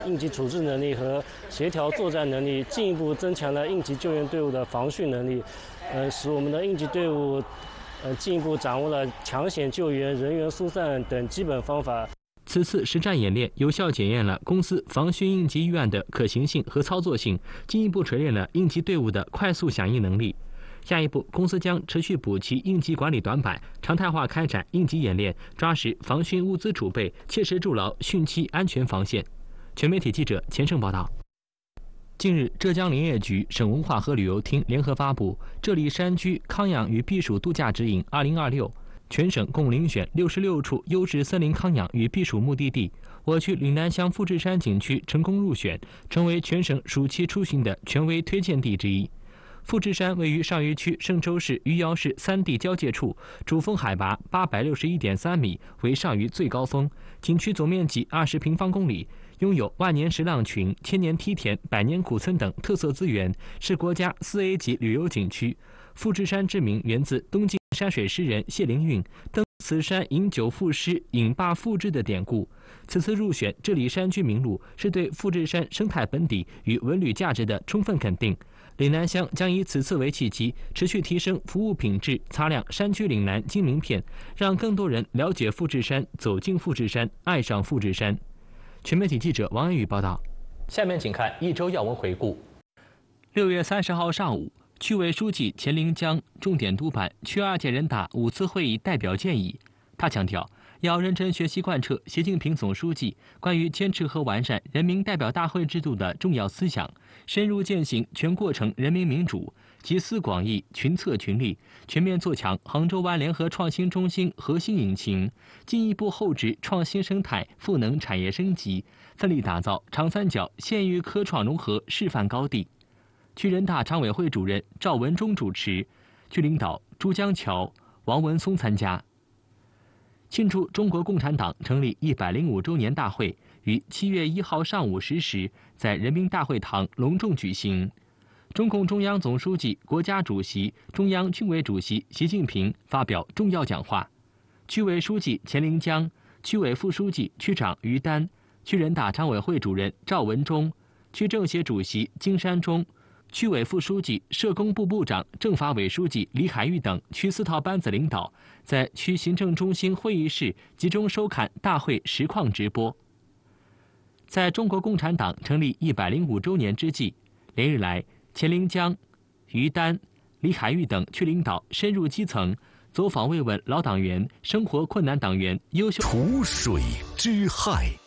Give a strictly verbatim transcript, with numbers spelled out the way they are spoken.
应急处置能力和协调作战能力，进一步增强了应急救援队伍的防汛能力，呃，使我们的应急队伍呃进一步掌握了抢险救援、人员疏散等基本方法。 此次实战演练有效检验了公司防汛应急预案的可行性和操作性，进一步锤炼了应急队伍的快速响应能力。下一步，公司将持续补齐应急管理短板，常态化开展应急演练，抓实防汛物资储备，切实筑牢汛期安全防线。全媒体记者钱胜报道。近日，浙江林业局、省文化和旅游厅联合发布《这里山区康养与避暑度假指引二零二六》，全省共遴选六十六处优质森林康养与避暑目的地，我区岭南乡富士山景区成功入选，成为全省暑期出行的权威推荐地之一。富士山位于上虞区嵊州市余姚市三地交界处，主峰海拔八百六十一点三米，为上虞最高峰。景区总面积二十平方公里，拥有万年石浪群、千年梯田、百年古村等特色资源，是国家四 A 级旅游景区。富士山之名源自东晋山水诗人谢灵运登此山饮酒赋诗，饮罢复之的典故。此次入选这里山区名录，是对富士山生态本底与文旅价值的充分肯定。岭南乡将以此次为契机，持续提升服务品质，擦亮山区岭南金名片，让更多人了解富士山，走进富士山，爱上富士山。全媒体记者王安宇报道。下面请看一周要闻回顾。六月三十号上午，区委书记钱凌江重点督办区二届人大五次会议代表建议。他强调，要认真学习贯彻习近平总书记关于坚持和完善人民代表大会制度的重要思想，深入践行全过程人民民主，集思广益，群策群力，全面做强杭州湾联合创新中心核心引擎，进一步厚植创新生态，赋能产业升级，奋力打造长三角县域科创融合示范高地。区人大常委会主任赵文忠主持，区领导朱江桥、王文松参加。庆祝中国共产党成立一百零五周年大会于七月一号上午十时在人民大会堂隆重举行。中共中央总书记、国家主席、中央军委主席习近平发表重要讲话。区委书记钱凌江、区委副书记、区长于丹、区人大常委会主任赵文忠、区政协主席金山中、区委副书记、社工部部长、政法委书记李海玉等区四套班子领导，在区行政中心会议室集中收看大会实况直播。在中国共产党成立一百零五周年之际，连日来，钱凌江、于丹、李海玉等区领导深入基层，走访慰问老党员、生活困难党员优秀。 湖水之害。